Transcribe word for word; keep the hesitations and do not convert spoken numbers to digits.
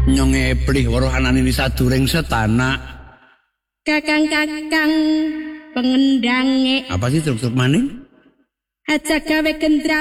Nyong eplih weruh anane sadurung setana. Kakang-kakang pengendange. Apa sih truk-truk maning? Aja gawe gendra